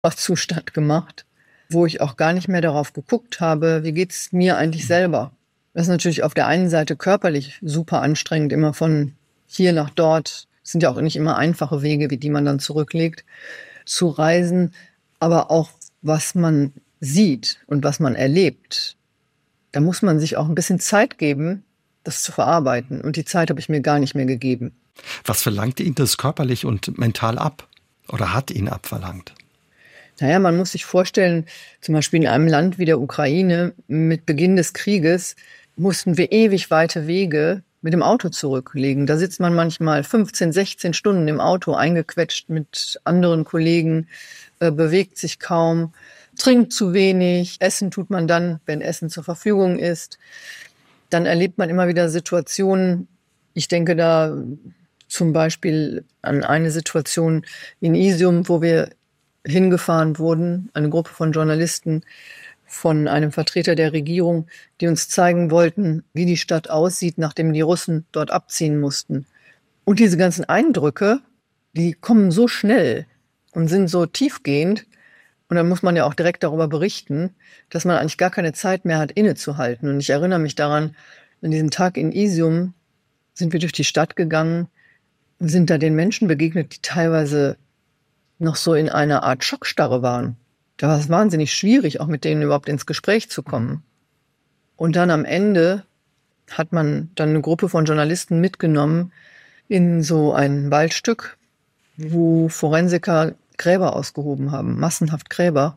Zustand gemacht, wo ich auch gar nicht mehr darauf geguckt habe, wie geht's mir eigentlich selber. Das ist natürlich auf der einen Seite körperlich super anstrengend, immer von hier nach dort. Es sind ja auch nicht immer einfache Wege, wie die man dann zurücklegt, zu reisen. Aber auch, was man sieht und was man erlebt, da muss man sich auch ein bisschen Zeit geben, das zu verarbeiten. Und die Zeit habe ich mir gar nicht mehr gegeben. Was verlangte Ihnen das körperlich und mental ab? Oder hat ihn abverlangt? Naja, man muss sich vorstellen, zum Beispiel in einem Land wie der Ukraine, mit Beginn des Krieges mussten wir ewig weite Wege mit dem Auto zurücklegen. Da sitzt man manchmal 15, 16 Stunden im Auto eingequetscht mit anderen Kollegen, bewegt sich kaum, trinkt zu wenig, essen tut man dann, wenn Essen zur Verfügung ist. Dann erlebt man immer wieder Situationen, ich denke da zum Beispiel an eine Situation in Isium, wo wir hingefahren wurden, eine Gruppe von Journalisten von einem Vertreter der Regierung, die uns zeigen wollten, wie die Stadt aussieht, nachdem die Russen dort abziehen mussten. Und diese ganzen Eindrücke, die kommen so schnell und sind so tiefgehend. Und dann muss man ja auch direkt darüber berichten, dass man eigentlich gar keine Zeit mehr hat, innezuhalten. Und ich erinnere mich daran, an diesem Tag in Isium sind wir durch die Stadt gegangen, sind da den Menschen begegnet, die teilweise noch so in einer Art Schockstarre waren. Da war es wahnsinnig schwierig, auch mit denen überhaupt ins Gespräch zu kommen. Und dann am Ende hat man dann eine Gruppe von Journalisten mitgenommen in so ein Waldstück, wo Forensiker Gräber ausgehoben haben, massenhaft Gräber.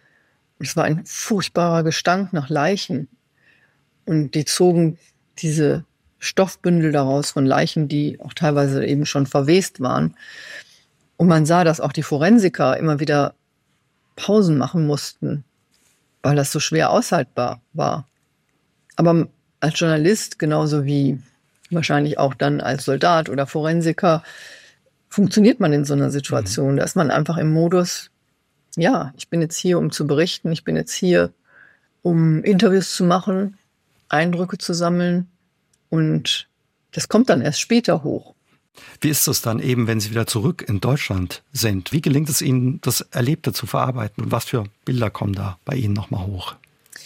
Es war ein furchtbarer Gestank nach Leichen. Und die zogen diese Stoffbündel daraus von Leichen, die auch teilweise eben schon verwest waren. Und man sah, dass auch die Forensiker immer wieder Pausen machen mussten, weil das so schwer aushaltbar war. Aber als Journalist, genauso wie wahrscheinlich auch dann als Soldat oder Forensiker, funktioniert man in so einer Situation. Da ist man einfach im Modus, ja, ich bin jetzt hier, um zu berichten, ich bin jetzt hier, um Interviews zu machen, Eindrücke zu sammeln. Und das kommt dann erst später hoch. Wie ist es dann eben, wenn Sie wieder zurück in Deutschland sind? Wie gelingt es Ihnen, das Erlebte zu verarbeiten? Und was für Bilder kommen da bei Ihnen nochmal hoch?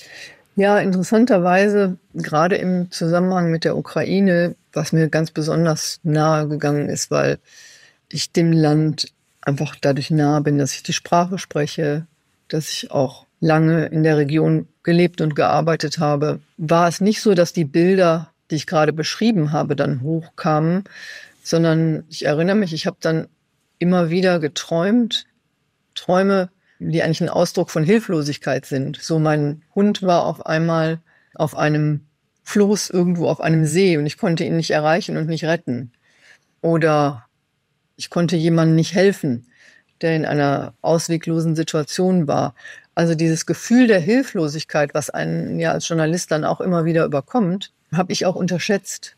Ja, interessanterweise, gerade im Zusammenhang mit der Ukraine, was mir ganz besonders nahe gegangen ist, weil ich dem Land einfach dadurch nahe bin, dass ich die Sprache spreche, dass ich auch lange in der Region gelebt und gearbeitet habe, war es nicht so, dass die Bilder, die ich gerade beschrieben habe, dann hochkamen, sondern ich erinnere mich, ich habe dann immer wieder geträumt, Träume, die eigentlich ein Ausdruck von Hilflosigkeit sind. So, mein Hund war auf einmal auf einem Floß irgendwo auf einem See und ich konnte ihn nicht erreichen und nicht retten. Oder ich konnte jemandem nicht helfen, der in einer ausweglosen Situation war. Also dieses Gefühl der Hilflosigkeit, was einen ja als Journalist dann auch immer wieder überkommt, habe ich auch unterschätzt.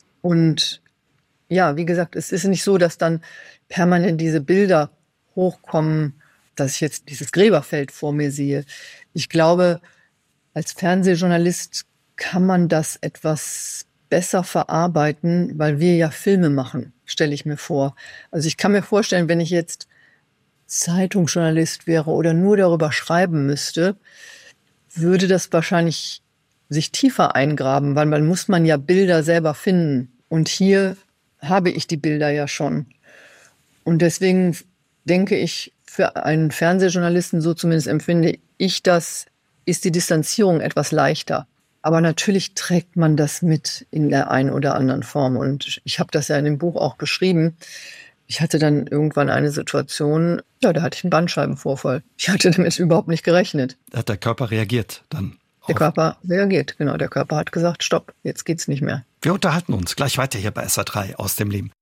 Und ja, wie gesagt, es ist nicht so, dass dann permanent diese Bilder hochkommen, dass ich jetzt dieses Gräberfeld vor mir sehe. Ich glaube, als Fernsehjournalist kann man das etwas besser verarbeiten, weil wir ja Filme machen, stelle ich mir vor. Also ich kann mir vorstellen, wenn ich jetzt Zeitungsjournalist wäre oder nur darüber schreiben müsste, würde das wahrscheinlich sich tiefer eingraben, weil man muss ja Bilder selber finden. Und hier habe ich die Bilder ja schon. Und deswegen denke ich, für einen Fernsehjournalisten, so zumindest empfinde ich das, ist die Distanzierung etwas leichter. Aber natürlich trägt man das mit in der einen oder anderen Form. Und ich habe das ja in dem Buch auch beschrieben. Ich hatte dann irgendwann eine Situation, ja, da hatte ich einen Bandscheibenvorfall. Ich hatte damit überhaupt nicht gerechnet. Hat der Körper reagiert dann? Der Körper reagiert, genau. Der Körper hat gesagt, stopp, jetzt geht's nicht mehr. Wir unterhalten uns gleich weiter hier bei SR3 aus dem Leben.